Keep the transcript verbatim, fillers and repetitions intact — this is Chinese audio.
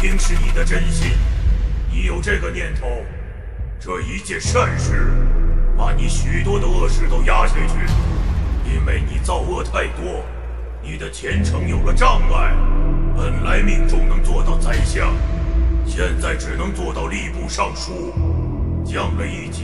平是你的真心，你有这个念头，这一件善事，把你许多的恶事都压下去。因为你造恶太多，你的前程有了障碍。本来命中能做到宰相，现在只能做到吏部尚书，降了一级。